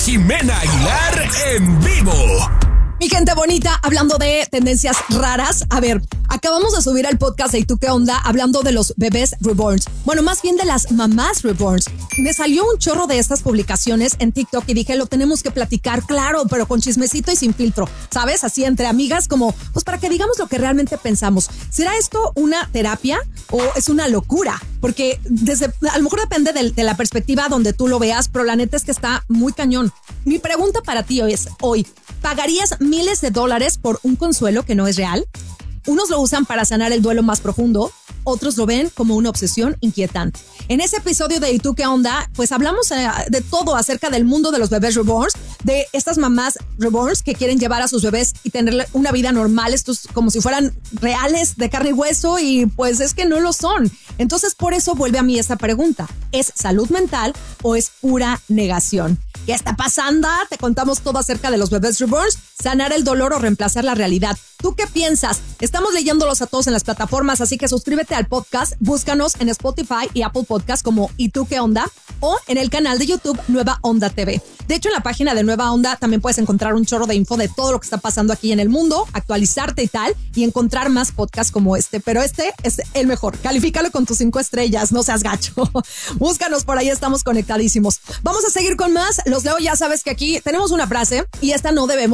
Ximena Aguilar en vivo. Mi gente bonita, hablando de tendencias raras. A ver, acabamos de subir el podcast de ¿Y tú qué onda? Hablando de los bebés reborns. Bueno, más bien de las mamás reborns. Me salió un chorro de estas publicaciones en TikTok y dije, lo tenemos que platicar, claro, pero con chismecito y sin filtro, ¿sabes? Así entre amigas, como, pues para que digamos lo que realmente pensamos. ¿Será esto una terapia o es una locura? Porque a lo mejor depende de la perspectiva donde tú lo veas, pero la neta es que está muy cañón. Mi pregunta para ti hoy, ¿pagarías miles de dólares por un consuelo que no es real? Unos lo usan para sanar el duelo más profundo, otros lo ven como una obsesión inquietante. En ese episodio de ¿Y tú qué onda? Pues hablamos de todo acerca del mundo de los bebés reborns, de estas mamás reborns que quieren llevar a sus bebés y tener una vida normal, estos como si fueran reales de carne y hueso, y pues es que no lo son. Entonces por eso vuelve a mí esta pregunta: ¿es salud mental o es pura negación? ¿Qué está pasando? Te contamos todo acerca de los bebés reborns, sanar el dolor o reemplazar la realidad. ¿Tú qué piensas? Estamos leyéndolos a todos en las plataformas, así que suscríbete al podcast, búscanos en Spotify y Apple Podcast como ¿Y tú qué onda? O en el canal de YouTube Nueva Onda TV. De hecho, en la página de Nueva Onda también puedes encontrar un chorro de info de todo lo que está pasando aquí en el mundo, actualizarte y tal, y encontrar más podcasts como este. Pero este es el mejor. Califícalo con tus 5 estrellas, no seas gacho. Búscanos, por ahí estamos conectadísimos. Vamos a seguir con más. Los leo, ya sabes que aquí tenemos una frase y esta no debemos